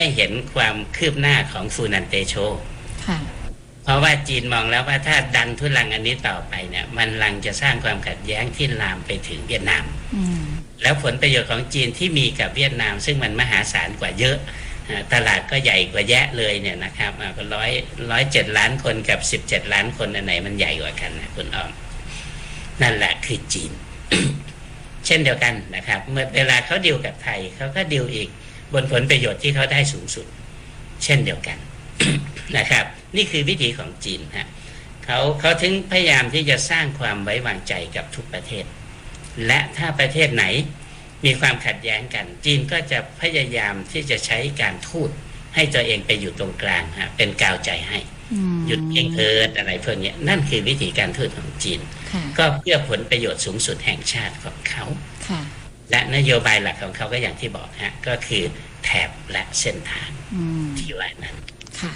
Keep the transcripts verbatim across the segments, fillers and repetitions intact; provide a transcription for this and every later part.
ไม่เห็นความคืบหน้าของฟูนันเตโชค่ะเพราะว่าจีนมองแล้วว่าถ้าดันทุลังอันนี้ต่อไปเนี่ยมันลังจะสร้างความขัดแย้งที่ลามไปถึงเวียดนามแล้วผลประโยชน์ของจีนที่มีกับเวียดนามซึ่งมันมหาศาลกว่าเยอะตลาดก็ใหญ่กว่าแยะเลยเนี่ยนะครับก็ร้อยร้อยเจ็ดล้านคนกับสิบเจ็ดล้านคนอันไหนมันใหญ่กว่ากันนะคุณอ้อมนั่นแหละคือจีน เช่นเดียวกันนะครับเมื่อเวลาเขาดีลกับไทยเขาก็ดีลอีกบนผลประโยชน์ที่เขาได้สูงสุดเช่นเดียวกัน นะครับนี่คือวิธีของจีนฮะเขาเขาถึงพยายามที่จะสร้างความไว้วางใจกับทุกประเทศและถ้าประเทศไหนมีความขัดแย้งกันจีนก็จะพยายามที่จะใช้การทูตให้ตัวเองไปอยู่ตรงกลางฮะเป็นกาวใจให้หยุดเองเอิดอะไรพวกนี้นั่นคือวิธีการทูตของจีนก็เพื่อผลประโยชน์สูงสุดแห่งชาติของเขาและนโยบายหลักของเขาก็อย่างที่บอกฮะก็คือแถบและเส้นทางที่ว่านั้นค่ะ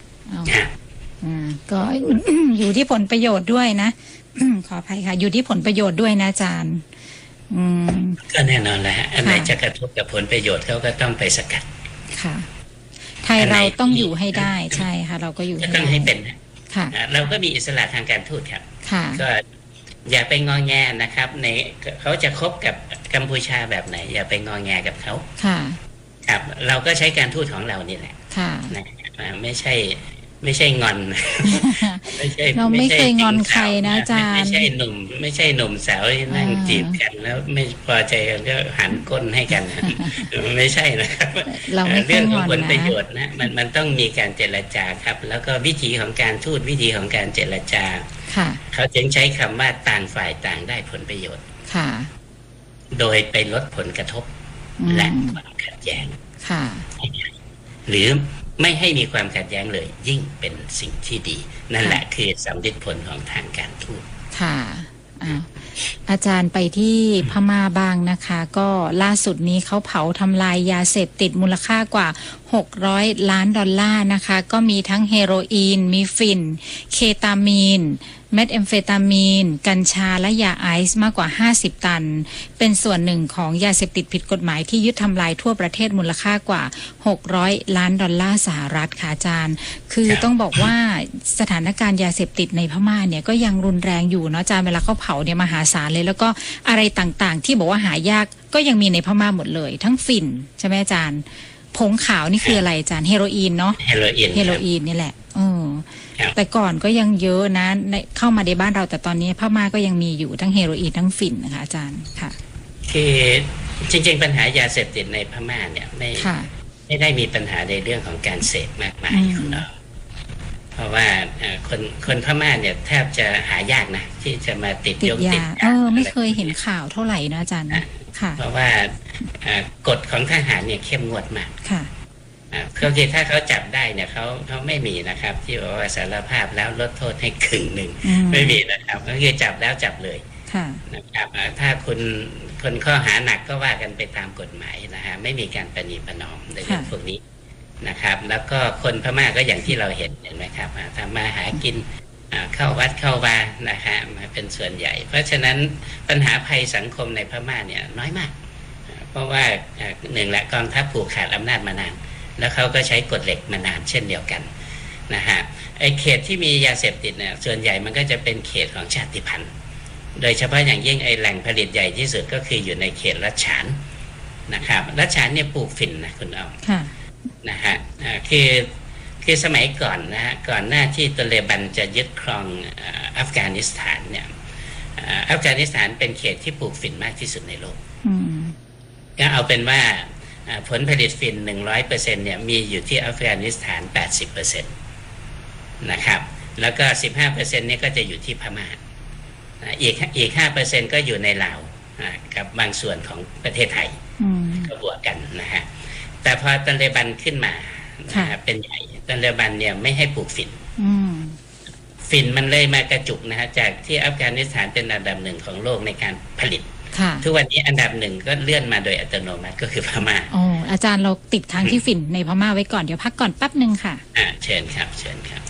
ก็ อยู่ที่ผลประโยชน์ด้วยนะ ขออภัยค่ะอยู่ที่ผลประโยชน์ด้วยนะอาจารย์ก็แน่นอนแหละอันไหนจะกระทบกับผลประโยชน์เขาก็ต้องไปสกัดค่ะไทยเราต้องอยู่ให้ได้ใช่ค่ะเราก็อยู่ต้องให้เป็นค่ะเราก็มีอิสระทางการทูตครับค่ะก็อย่าไปงอแงนะครับในเขาจะคบกับกัมพูชาแบบไหนอย่าไปงอแงกับเขาค่ะครับเราก็ใช้การทูตของเรานี่แหละค่ะนะไม่ใช่ไม่ใช่งอนไม่ใช่เราไม่เคยงอนใครนะอาจารย์ไม่ใช่หนุ่มไม่ใช่หนุ่มสาวที่นั่งจีบกันแล้วไม่พอใจกันก็หันก้นให้กันไม่ใช่นะครับเรื่องของผลประโยชน์นะมันมันต้องมีการเจรจาครับแล้วก็วิธีของการทูตวิธีของการเจรจาเขาจึงใช้คำว่าต่างฝ่ายต่างได้ผลประโยชน์ค่ะโดยไปลดผลกระทบและความขัดแย้งค่ะหรือไม่ให้มีความขัดแย้งเลยยิ่งเป็นสิ่งที่ดีนั่นแหละคือสำลิดผลของทางการทูตค่ะอาจารย์ไปที่พม่าบ้างนะคะก็ล่าสุดนี้เขาเผาทำลายยาเสพติดมูลค่ากว่าหกร้อยล้านดอลลาร์นะคะก็มีทั้งเฮโรอีนมีฟินเคตามีนเมทแอมเฟตามีนกัญชาและยาไอซ์มากกว่าห้าสิบตันเป็นส่วนหนึ่งของยาเสพติดผิดกฎหมายที่ยึดทำลายทั่วประเทศมูลค่ากว่าหกร้อยล้านดอลลาร์สหรัฐค่ะอาจารย์คือต้องบอกว่าสถานการณ์ยาเสพติดในพม่าเนี่ยก็ยังรุนแรงอยู่เนาะอาจารย์เวลาเขาเผาเนี่ยมหาศาลเลยแล้วก็อะไรต่างๆที่บอกว่าหายากก็ยังมีในพม่าหมดเลยทั้งฝิ่นใช่ไหมอาจารย์ผงขาวนี่คืออะไรอาจารย์เฮโรอีนเนาะเฮโรอีนเฮโรอีนนี่แหละเออแต่ก่อนก็ยังเยอะนะเข้ามาในบ้านเราแต่ตอนนี้พม่าก็ยังมีอยู่ทั้งเฮโรอีนทั้งฝิ่นนะคะอาจารย์ค่ะคือจริงๆปัญหายาเสพติดในพม่าเนี่ยไม่ไม่ได้มีปัญหาในเรื่องของการเสพมากมายคุณเราเพราะว่าคนคนพม่าเนี่ยแทบจะหายากนะที่จะมาติดยาติดเออไม่เคยเห็นข่าวเท่าไหร่นะอาจารย์ค่ะเพราะว่ากฎของทหารเนี่ยเข้มงวดมากค่ะเขาคิดถ้าเขาจับได้เนี่ยเขาเขาไม่มีนะครับที่บอกว่าสารภาพแล้วลดโทษให้ครึ่งหนึ่งไม่มีนะครับก็คือจับแล้วจับเลยนะครับถ้าคุณคนข้อหาหนักก็ว่ากันไปตามกฎหมายนะฮะไม่มีการประนีประนอมในเรื่องพวกนี้นะครับแล้วก็คนพม่าก็อย่างที่เราเห็นเห็นไหมครับทำมาหากินเข้าวัดเข้าวานะฮะมาเป็นส่วนใหญ่เพราะฉะนั้นปัญหาภัยสังคมในพม่าเนี่ยน้อยมากเพราะว่าหนึ่งละกองทัพผูกขาดอำนาจมานานแล้วเขาก็ใช้กฎเหล็กมานานเช่นเดียวกันนะฮะไอ้เขตที่มียาเสพติดเนี่ยส่วนใหญ่มันก็จะเป็นเขตของชาติพันธุ์โดยเฉพาะอย่างยิ่งไอ้แหล่งผลิตใหญ่ที่สุดก็คืออยู่ในเขตรัชฉานนะครับรัชฉานเนี่ยปลูกฝิ่นนะคุณอ้อมนะฮะคือคือสมัยก่อนนะฮะก่อนหน้าที่ตาเลบันจะยึดครองอัฟกานิสถานเนี่ยอัฟกานิสถานเป็นเขตที่ปลูกฝิ่นมากที่สุดในโลกก็เอาเป็นว่าผลผลิตฝิ่น หนึ่งร้อยเปอร์เซ็นต์ เนี่ยมีอยู่ที่อัฟกานิสถาน แปดสิบเปอร์เซ็นต์ นะครับแล้วก็ สิบห้าเปอร์เซ็นต์ นี่ก็จะอยู่ที่พม่าอีกอีก ห้าเปอร์เซ็นต์ ก็อยู่ในลาวกับบางส่วนของประเทศไทยก็บวกกันนะฮะแต่พอตาเลบันขึ้นมาเป็นใหญ่ตาเลบันเนี่ยไม่ให้ปลูกฝิ่นฝิ่นมันเลยมากระจุกนะฮะจากที่อัฟกานิสถานเป็นอันดับหนึ่งของโลกในการผลิตทุกวันนี้อันดับหนึ่งก็เลื่อนมาโดยอัตโนมัติก็คือพม่าอ๋ออาจารย์เราติดทางที่ฝิ่นในพม่าไว้ก่อนเดี๋ยวพักก่อนแป๊บนึงค่ะอ่าเชิญครับเชิญครับ